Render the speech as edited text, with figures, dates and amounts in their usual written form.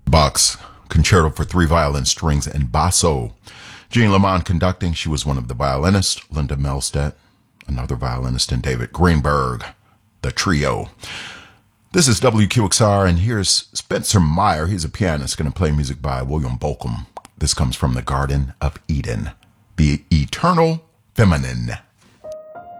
Bach's Concerto for Three Violins, Strings, and Basso. Jean Lamont conducting. She was one of the violinists. Linda Melstedt, another violinist, and David Greenberg, the trio. This is WQXR, and here's Spencer Meyer. He's a pianist, going to play music by William Bolcom. This comes from The Garden of Eden, The Eternal Feminine.